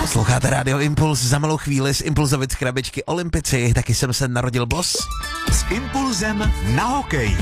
Posloucháte Radio Impuls, za malou chvíli z Impulzovic krabičky Olympici, taky jsem se narodil boss. S Impulzem na hokej.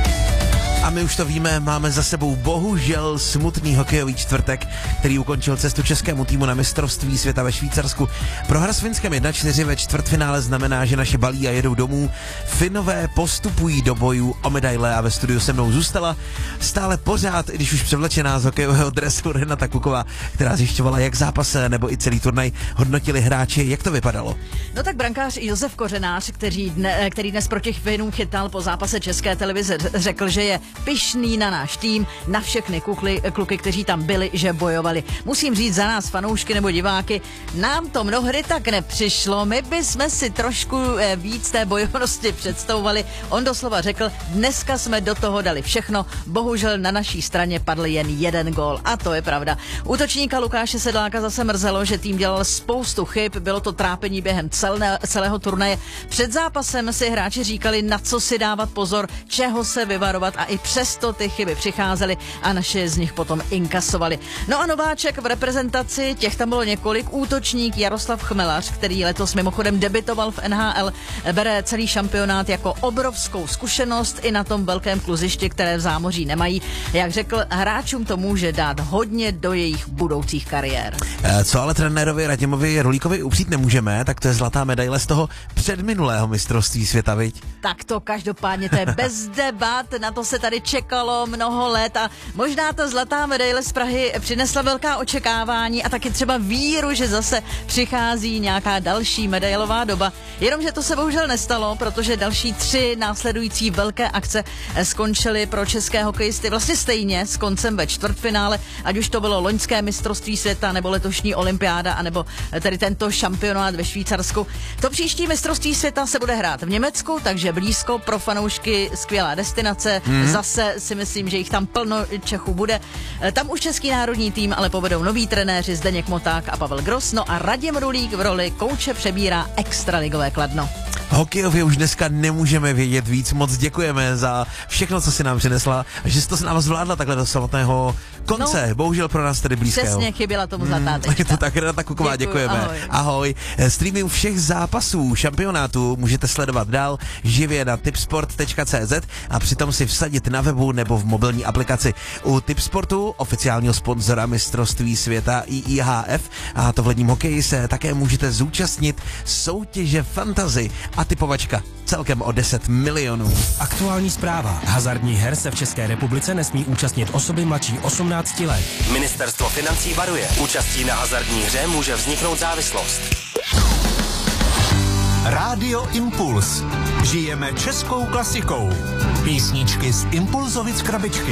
A my už to víme, máme za sebou bohužel smutný hokejový čtvrtek, který ukončil cestu českému týmu na mistrovství světa ve Švýcarsku. Prohra s Finskem 1-4 ve čtvrtfinále znamená, že naše balí a jedou domů. Finové postupují do bojů o medaile a ve studiu se mnou zůstala stále pořád, i když už převlečená z hokejového dresu, Renata Kuková, která zjišťovala, jak zápas nebo i celý turnaj hodnotili hráči. Jak to vypadalo? No tak brankář Josef Kořenář, který dnes proti Finům chytal po zápase České televize, řekl, že je pyšný na náš tým, na všechny kluky, kteří tam byli, že bojovali. Musím říct za nás fanoušky nebo diváky, nám to mnohdy tak nepřišlo, my bychom si trošku víc té bojovnosti představovali. On doslova řekl, dneska jsme do toho dali všechno, bohužel na naší straně padl jen jeden gól a to je pravda. Útočníka Lukáše Sedláka zase mrzelo, že tým dělal spoustu chyb, bylo to trápení během celého turnaje. Před zápasem si hráči říkali, na co si dávat pozor, čeho se vyvarovat a i přesto ty chyby přicházely a naše z nich potom inkasovali. No a nováček v reprezentaci, těch tam bylo několik, útočník Jaroslav Chmelař, který letos mimochodem debitoval v NHL, bere celý šampionát jako obrovskou zkušenost i na tom velkém kluzišti, které v zámoří nemají. Jak řekl, hráčům to může dát hodně do jejich budoucích kariér. Co ale trenérovi Radimovi Rulíkovi upřít nemůžeme, tak to je zlatá medaile z toho předminulého mistrovství světa, viď? Tak to každopádně, to je bez debat, na to se tady čekalo mnoho let a možná ta zlatá medaile z Prahy přinesla velká očekávání a taky třeba víru, že zase přichází nějaká další medailová doba. Jenomže to se bohužel nestalo, protože další 3 následující velké akce skončily pro české hokejisty vlastně stejně s koncem ve čtvrtfinále, ať už to bylo loňské mistrovství světa nebo letošní olympiáda, anebo tedy tento šampionát ve Švýcarsku. To příští mistrovství světa se bude hrát v Německu, takže blízko pro fanoušky, skvělá destinace. Zase si myslím, že jich tam plno Čechů bude. Tam už český národní tým ale povedou noví trenéři Zdeněk Moták a Pavel Gross, no a Radim Rulík v roli kouče přebírá extraligové Kladno. Hokejově už dneska nemůžeme vědět víc. Moc děkujeme za všechno, co si nám přinesla, že jsi to s náma zvládla takhle do samotného konce. No, bohužel pro nás tedy blízkého. Přesně, chyběla tomu zlatá tečka. Je to tak, Renata Kuková, děkujeme. Ahoj. Streaming všech zápasů šampionátu můžete sledovat dál živě na tipsport.cz a přitom si vsadit na webu nebo v mobilní aplikaci. U Tipsportu, oficiálního sponzora mistrovství světa IIHF, a to v ledním hokeji, se také můžete zúčastnit soutěže Fantasy a typovačka celkem o 10 milionů. Aktuální zpráva. Hazardních her se v České republice nesmí účastnit osoby mladší 18 let. Ministerstvo financí varuje. Účastí na hazardní hře může vzniknout závislost. Rádio Impuls. Žijeme českou klasikou. Písničky z Impulzovic krabičky.